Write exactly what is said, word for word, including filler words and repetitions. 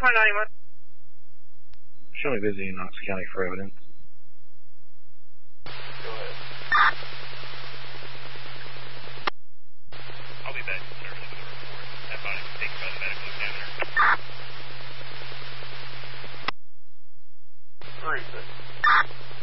my name. Show me busy in Knox County for evidence.